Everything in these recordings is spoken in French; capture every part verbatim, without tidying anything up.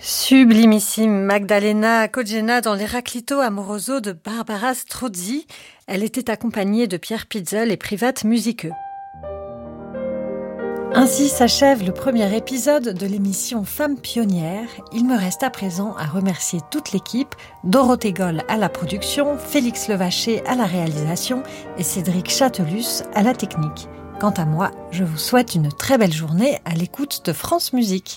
Sublimissime Magdalena Kojenna dans l'Eraclito Amoroso de Barbara Strozzi. Elle était accompagnée de Pierre Pitzel et Privat Musique. Ainsi s'achève le premier épisode de l'émission Femmes pionnières. Il me reste à présent à remercier toute l'équipe, Dorothée Goll à la production, Félix Levaché à la réalisation et Cédric Chatelus à la technique. Quant à moi, je vous souhaite une très belle journée à l'écoute de France Musique.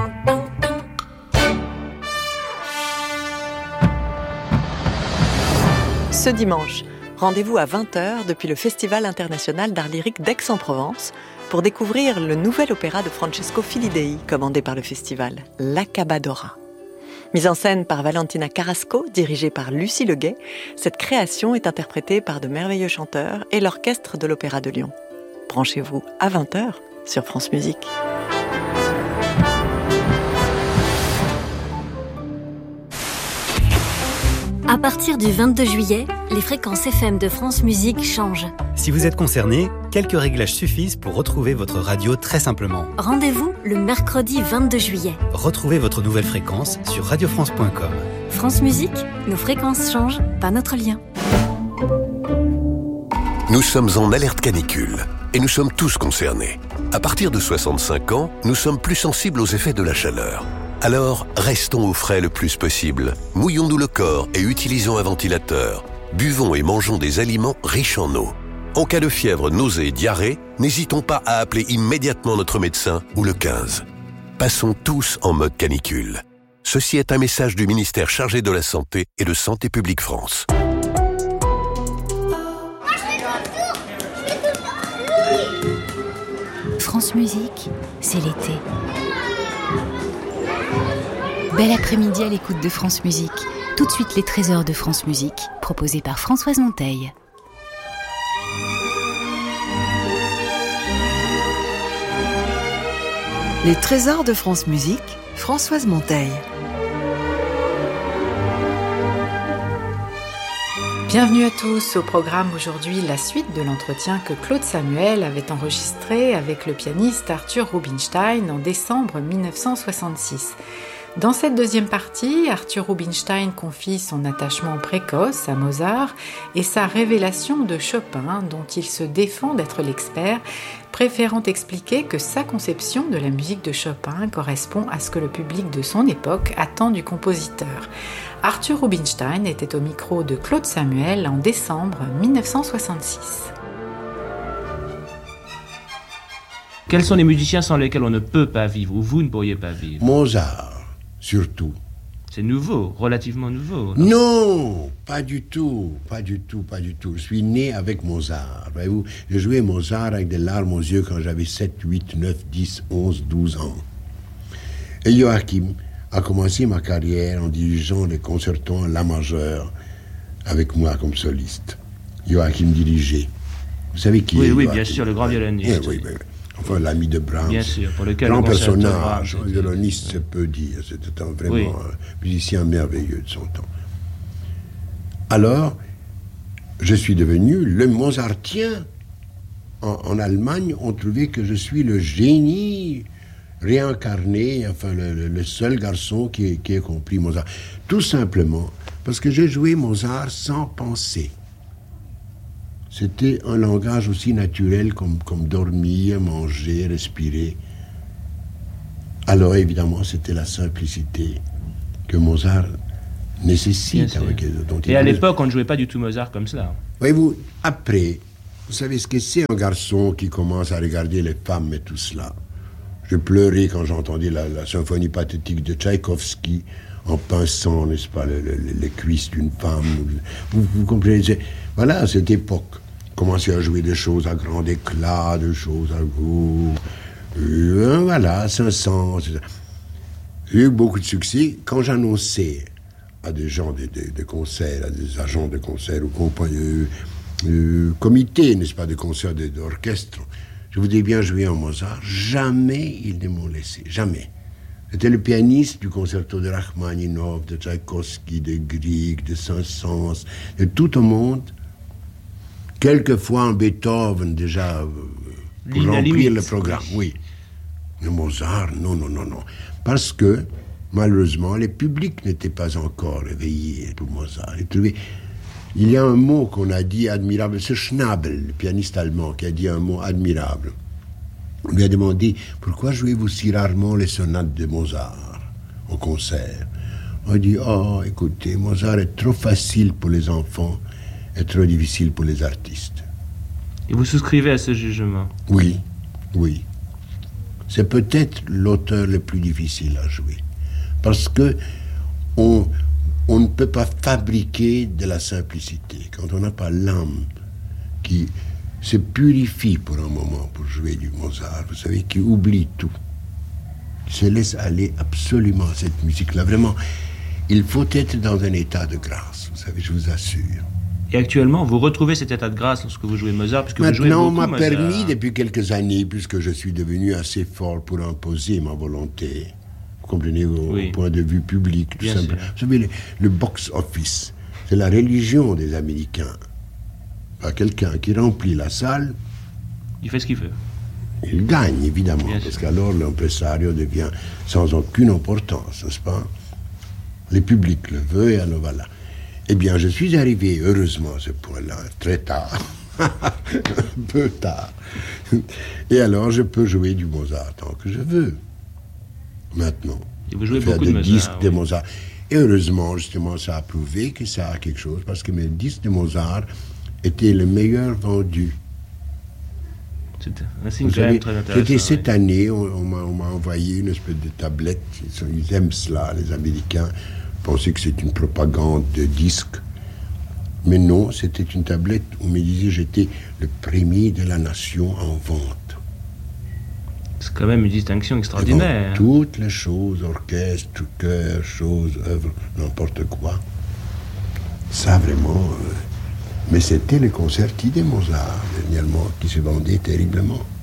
Ce dimanche, rendez-vous à vingt heures depuis le Festival international d'art lyrique d'Aix-en-Provence pour découvrir le nouvel opéra de Francesco Filidei, commandé par le festival, L'Accabadora. Mise en scène par Valentina Carrasco, dirigée par Lucie Leguet, cette création est interprétée par de merveilleux chanteurs et l'orchestre de l'Opéra de Lyon. Branchez-vous à vingt heures sur France Musique. À partir du vingt-deux juillet, les fréquences F M de France Musique changent. Si vous êtes concerné, quelques réglages suffisent pour retrouver votre radio très simplement. Rendez-vous le mercredi vingt-deux juillet. Retrouvez votre nouvelle fréquence sur radio france point com. France Musique, nos fréquences changent, pas notre lien. Nous sommes en alerte canicule et nous sommes tous concernés. À partir de soixante-cinq ans, nous sommes plus sensibles aux effets de la chaleur. Alors, restons au frais le plus possible. Mouillons-nous le corps et utilisons un ventilateur. Buvons et mangeons des aliments riches en eau. En cas de fièvre, nausée et diarrhée, n'hésitons pas à appeler immédiatement notre médecin ou le quinze. Passons tous en mode canicule. Ceci est un message du ministère chargé de la Santé et de Santé publique France. France Musique, c'est l'été. Bel après-midi à l'écoute de France Musique. Tout de suite les trésors de France Musique, proposés par Françoise Monteil. Les trésors de France Musique, Françoise Monteil. Bienvenue à tous. Au programme aujourd'hui, la suite de l'entretien que Claude Samuel avait enregistré avec le pianiste Arthur Rubinstein en décembre dix-neuf cent soixante-six. Dans cette deuxième partie, Arthur Rubinstein confie son attachement précoce à Mozart et sa révélation de Chopin, dont il se défend d'être l'expert, préférant expliquer que sa conception de la musique de Chopin correspond à ce que le public de son époque attend du compositeur. Arthur Rubinstein était au micro de Claude Samuel en décembre dix-neuf cent soixante-six. Quels sont les musiciens sans lesquels on ne peut pas vivre, ou vous ne pourriez pas vivre? Mozart. Surtout. C'est nouveau, relativement nouveau. Non, non, pas du tout, pas du tout, pas du tout. Je suis né avec Mozart, voyez-vous. J'ai joué Mozart avec des larmes aux yeux quand j'avais sept, huit, neuf, dix, onze, douze ans. Et Joachim a commencé ma carrière en dirigeant les concertos en la majeure avec moi comme soliste. Joachim dirigeait. Vous savez qui oui, est Oui, oui, Joachim? bien sûr, le grand violoniste. Eh, oui, oui. Enfin, l'ami de Brahms. Bien sûr, pour lequel grand le personnage, un violoniste, se peut dire. C'était un vraiment oui. un musicien merveilleux de son temps. Alors, je suis devenu le Mozartien. En, en Allemagne, on trouvait que je suis le génie réincarné, enfin, le, le, le seul garçon qui, qui ait compris Mozart. Tout simplement parce que j'ai joué Mozart sans penser. C'était un langage aussi naturel comme, comme dormir, manger, respirer. Alors évidemment, c'était la simplicité que Mozart nécessite. Avec, dont Et à l'époque, on ne jouait pas du tout Mozart comme cela. Voyez-vous, après, vous savez ce que c'est un garçon qui commence à regarder les femmes et tout cela. Je pleurais quand j'entendais la, la symphonie pathétique de Tchaïkovski en pinçant, n'est-ce pas, le, le, les cuisses d'une femme. Vous, vous comprenez? Voilà, à cette époque. Commencer à jouer des choses à grand éclat, des choses à goût. Euh, voilà, cinq cents. J'ai eu beaucoup de succès. Quand j'annonçais à des gens des, des, des concerts, à des agents de concerts ou compagnies, euh, comités, n'est-ce pas, de concerts d'orchestre, je voudrais bien jouer en Mozart. Jamais ils ne m'ont laissé. Jamais. C'était le pianiste du concerto de Rachmaninov, de Tchaïkovski, de Grieg, de Saint-Saëns, de tout le monde. Quelquefois un Beethoven, déjà, euh, pour remplir le programme, oui. Mais Mozart, non, non, non, non. Parce que malheureusement, les publics n'étaient pas encore réveillés pour Mozart. Et trouvez, il y a un mot qu'on a dit admirable, c'est Schnabel, le pianiste allemand, qui a dit un mot admirable. On lui a demandé « Pourquoi jouez-vous si rarement les sonates de Mozart au concert ?» On a dit « Oh, écoutez, Mozart est trop facile pour les enfants et trop difficile pour les artistes. » Et vous souscrivez à ce jugement? Oui, oui. C'est peut-être l'auteur le plus difficile à jouer. Parce que on, on ne peut pas fabriquer de la simplicité. Quand on n'a pas l'âme qui se purifie pour un moment pour jouer du Mozart, vous savez, qui oublie tout, qui se laisse aller absolument à cette musique-là. Vraiment, il faut être dans un état de grâce, vous savez, je vous assure. Et actuellement, vous retrouvez cet état de grâce lorsque vous jouez Mozart, puisque Maintenant, vous jouez beaucoup on m'a Mozart. permis, depuis quelques années, puisque je suis devenu assez fort pour imposer ma volonté, vous comprenez, au, oui. au point de vue public, tout Bien simplement. sûr. Vous savez, le, le box-office, c'est la religion des Américains. Pas quelqu'un qui remplit la salle, il fait ce qu'il veut. Il gagne, évidemment, Bien parce sûr. qu'alors l'impresario devient sans aucune importance, n'est-ce pas? Le public le veut, et alors voilà. Eh bien, je suis arrivé, heureusement, à ce point-là, très tard, un peu tard. Et alors, je peux jouer du Mozart tant que je veux, maintenant. Et vous jouez faire beaucoup des de Mozart. disques Oui. de Mozart. Et heureusement, justement, ça a prouvé que ça a quelque chose, parce que mes disques de Mozart étaient les meilleurs vendus. C'est un signe Vous quand même savez, très intéressant. c'était cette oui. année, on, on m'a on m'a envoyé une espèce de tablette. Ils, sont- ils aiment cela, les Américains. Ils pensaient que c'est une propagande de disques. Mais non, c'était une tablette où on me disait que j'étais le premier de la nation en vente. C'est quand même une distinction Devant extraordinaire. toutes les choses, orchestre, chœur, choses, œuvres, n'importe quoi. Ça, vraiment... euh, Mais c'était les concerti de Mozart, dernièrement, qui se vendaient terriblement.